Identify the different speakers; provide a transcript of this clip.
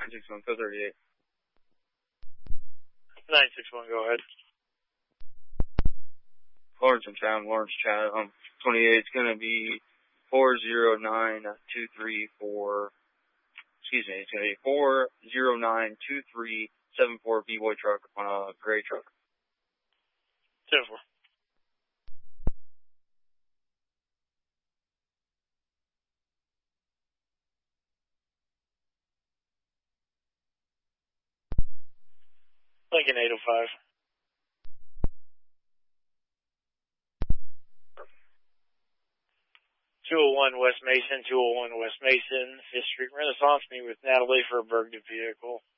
Speaker 1: 961, code 38.
Speaker 2: 961, go ahead.
Speaker 1: Lawrence in town, Lawrence Chatham. 28, it's going to be 409-234, excuse me, it's going to be 409-2374 B-Boy truck on a gray truck.
Speaker 2: 10-4. Lincoln 805. 201 West Mason, 201 West Mason, 5th Street Renaissance, meet with Natalie for a burglary vehicle.